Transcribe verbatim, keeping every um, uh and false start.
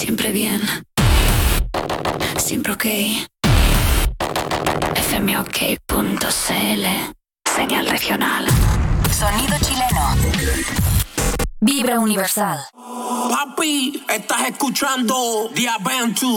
Siempre bien. Siempre ok. F M O K punto C L. Señal regional. Sonido chileno. Vibra universal. Papi, estás escuchando The Aventure.